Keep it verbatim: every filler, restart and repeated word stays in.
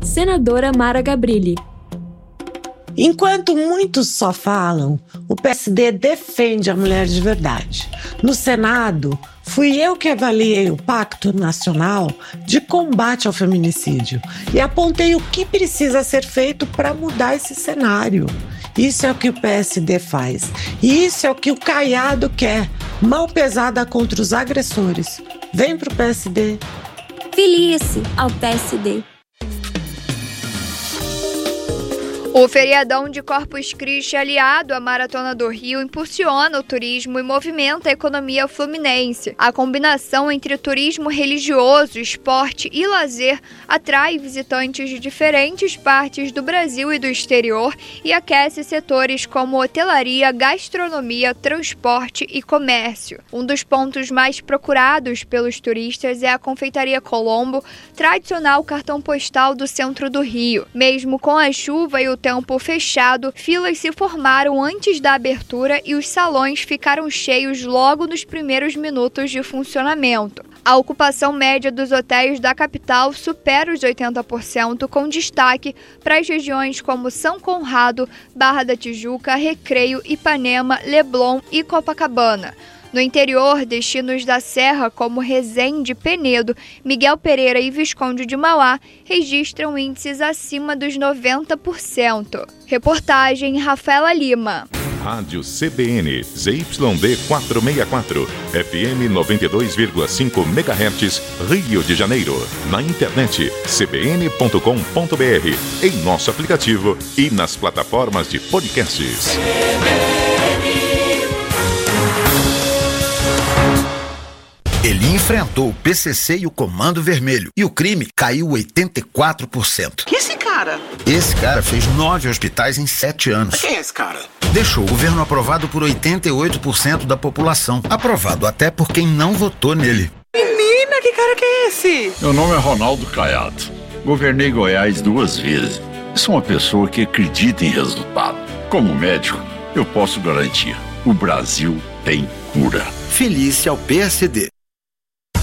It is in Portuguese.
Senadora Mara Gabrilli. Enquanto muitos só falam, o P S D defende a mulher de verdade. No Senado, fui eu que avaliei o Pacto Nacional de Combate ao Feminicídio e apontei o que precisa ser feito para mudar esse cenário. Isso é o que o P S D faz. E isso é o que o Caiado quer. Mão pesada contra os agressores. Vem pro P S D. Filie-se ao P S D. O feriadão de Corpus Christi, aliado à Maratona do Rio, impulsiona o turismo e movimenta a economia fluminense. A combinação entre turismo religioso, esporte e lazer atrai visitantes de diferentes partes do Brasil e do exterior e aquece setores como hotelaria, gastronomia, transporte e comércio. Um dos pontos mais procurados pelos turistas é a Confeitaria Colombo, tradicional cartão postal do centro do Rio. Mesmo com a chuva e o tempo fechado, filas se formaram antes da abertura e os salões ficaram cheios logo nos primeiros minutos de funcionamento. A ocupação média dos hotéis da capital supera os oitenta por cento, com destaque para as regiões como São Conrado, Barra da Tijuca, Recreio, Ipanema, Leblon e Copacabana. No interior, destinos da Serra como Resende, Penedo, Miguel Pereira e Visconde de Mauá registram índices acima dos noventa por cento. Reportagem Rafaela Lima. Rádio C B N, Z Y D quatrocentos e sessenta e quatro, F M noventa e dois vírgula cinco megahertz, Rio de Janeiro. Na internet, c b n ponto com ponto b r, em nosso aplicativo e nas plataformas de podcasts. Ele enfrentou o P C C e o Comando Vermelho e o crime caiu oitenta e quatro por cento. Que esse cara? Esse cara fez nove hospitais em sete anos. Quem é esse cara? Deixou o governo aprovado por oitenta e oito por cento da população. Aprovado até por quem não votou nele. Menina, que cara que é esse? Meu nome é Ronaldo Caiado. Governei Goiás duas vezes. Sou uma pessoa que acredita em resultado. Como médico, eu posso garantir: o Brasil tem cura. Filie-se ao P S D.